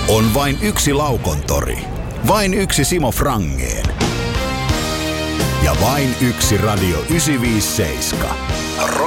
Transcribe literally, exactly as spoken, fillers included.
On vain yksi Laukontori. Vain yksi Simo Frangén. Ja vain yksi Radio yhdeksänsataaviisikymmentäseitsemän.